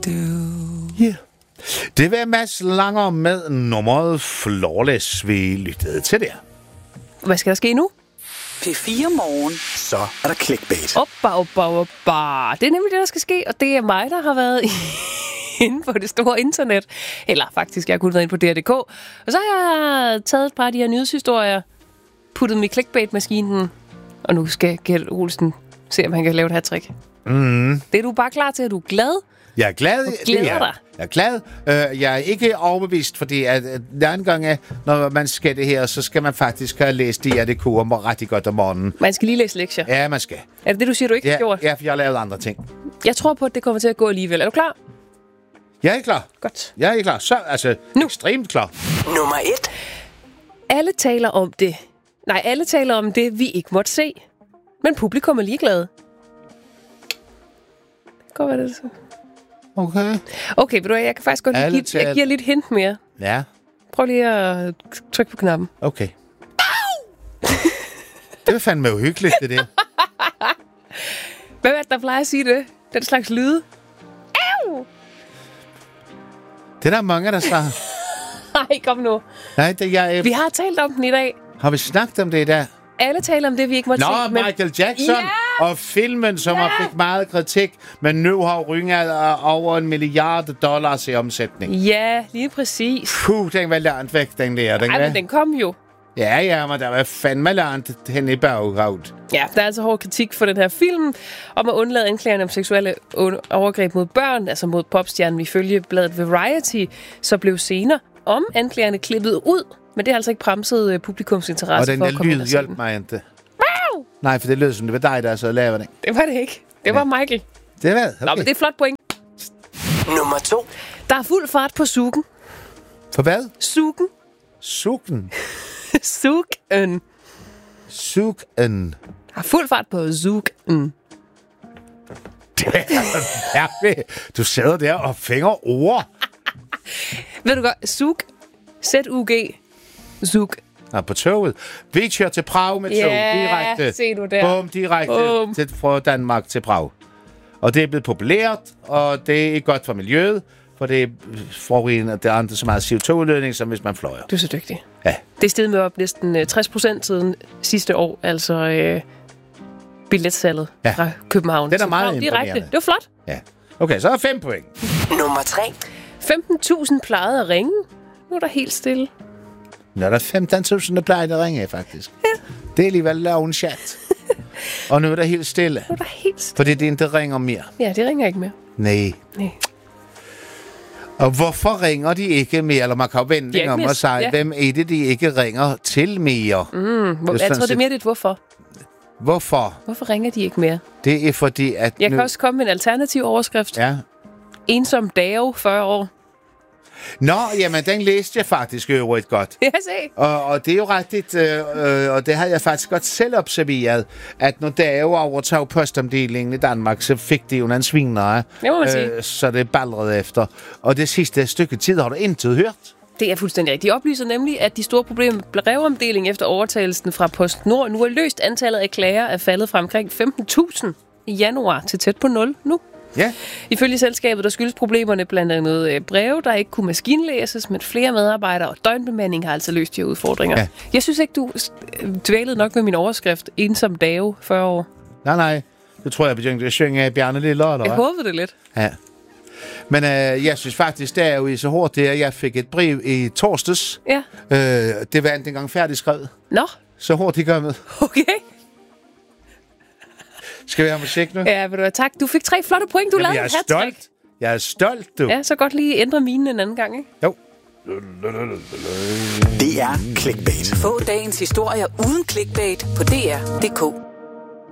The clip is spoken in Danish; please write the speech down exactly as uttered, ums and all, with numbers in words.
Yeah. Det var Mads Langer med nummeret Flawless, vi lyttede til der. Hvad skal der ske nu? P fire Morgen. Så er der clickbait. Oppa, oppa, oppa. Det er nemlig det, der skal ske, og det er mig, der har været inde på det store internet. Eller faktisk, jeg har kun været inde på D R punktum D K. Og så har jeg taget et par af de her nyhedshistorier, puttet dem i clickbait-maskinen, og nu skal Gert Olsen se, om han kan lave et hat-trick. Mm. Det er du bare klar til, at du er glad? Jeg er glad. Du glæder det er, dig. Jeg er glad. Uh, jeg er ikke overbevist, fordi at, at den anden gang, når man skal det her, så skal man faktisk have læst D R punktum D K om rigtig godt om morgenen. Man skal lige læse lektier. Ja, man skal. Er det det, du siger, du ikke ja, har gjort? Ja, for jeg har lavet andre ting. Jeg tror på, at det kommer til at gå alligevel. Er du klar? Jeg er klar. Godt. Jeg er klar. Så, altså, nu. Ekstremt klar. Nummer et. Alle taler om det. Nej, alle taler om det, vi ikke måtte se. Men publikum er ligeglade. Det kan godt være det så. Okay. Okay, ved du hvad, jeg kan faktisk godt lige give, taler... jeg giver lidt hint mere. Ja. Prøv lige at trykke på knappen. Okay. Det var fandme uhyggeligt, det der. Hvem er det, der plejer at sige det? Den slags lyde. Au! Det er der mange, der svarer. Nej, kom nu. Nej, det jeg... Vi har talt om den i dag. Har vi snakket om det i dag? Alle taler om det, vi ikke måtte Nå, se. men... Michael Jackson ja! og filmen, som ja! har fik meget kritik, men nu har rynget over en milliard dollars i omsætning. Ja, lige præcis. Puh, den var langt væk, den der. Den Ej, men den kom jo. Ja, ja, men der var fandme langt hen i baghovedet. Ja, der er altså hård kritik for den her film, om at undlade anklagerne om seksuelle overgreb mod børn, altså mod popstjernen. Ifølge bladet Variety, så blev senere om anklagerne klippet ud, men det har altså ikke bremset publikums interesse for at komme ind og se den. Og den lyd hjalp mig ikke. Wow! Nej, for det lød som det var dig, der så lavede den. Det var det ikke. Det var ja. Michael. Det var okay. Nå, men det er flot point. Nummer to. Der er fuld fart på sugen. For hvad? Sugen. Sugen. Sugen. Sugen. Der er fuld fart på sugen. Du sidder der og fænger ord. Ved du godt, sug. Z-U-G. Sug. Nå, på toget. Vi kører til Prag med tog. Ja, direkte. se du der. Bum, direkte Bum. Til, fra Danmark til Prag. Og det er blevet populært, og det er ikke godt for miljøet, for det forurener, der er ikke så meget C O to udledning, som hvis man fløjer. Du er så dygtig. Ja. Det er steget med op næsten tres procent siden sidste år, altså øh, billetsalget ja. fra København. Det er meget direkte. imponerende. Det var flot. Ja. Okay, så er fem point. Nummer tre. femten tusind plejede at ringe. Nu er der helt stille. Nå, der er femten tusind, der plejer at ringe, faktisk. Ja. Det er alligevel lavet en chat. Og nu er der helt stille. Nu er der helt stille. Fordi det ikke ringer mere. Ja, det ringer ikke mere. Nej. Nej. Og hvorfor ringer de ikke mere? Eller man kan jo vente om at sige, ja. Hvem er det, de ikke ringer til mere? Mm, hvor, jeg tror, det er mere det, hvorfor. Hvorfor? Hvorfor ringer de ikke mere? Det er fordi, at... Jeg nu... kan også komme med en alternativ overskrift. Ja. Ensom Dave, fyrre år. Nå, jamen, den læste jeg faktisk øvrigt godt. Ja, se. Og, og det er jo rigtigt, øh, øh, og det har jeg faktisk godt selv observeret, at når Dave overtog postomdelingen i Danmark, så fik det jo en svinere. Det må man sige. Øh, så det ballrede efter. Og det sidste stykke tid har du intet hørt. Det er fuldstændig rigtigt. De oplyser nemlig, at de store problemer med brevomdeling efter overtagelsen fra PostNord nu er løst. Antallet af klager er faldet fra omkring femten tusind i januar til tæt på nul nu. Ja. Ifølge selskabet, der skyldes problemerne blandt andet breve, der ikke kunne maskinlæses, men flere medarbejdere og døgnbemanding har altså løst de udfordringer. Ja. Jeg synes ikke, du dvælede nok med min overskrift, ensom Dave, fyrre år. Nej, nej. Det tror jeg, begyndte at synge Bjarne Lille, eller hvad? Jeg håbede det lidt. Ja. Men øh, jeg synes faktisk, det er jo så hurtigt, at jeg fik et brev i torsdags. Ja. Øh, det var ikke engang færdigskrevet. Nå. Så hurtigt kommet. Okay. Skal vi have musik nu? Ja, vil du have tak. Du fik tre flotte point, du Jamen, lavede jeg er stolt. Jeg er stolt, du. Ja, så godt lige ændre minen en anden gang, ikke? Jo. Det er Clickbait. Få dagens historier uden clickbait på D R punktum D K.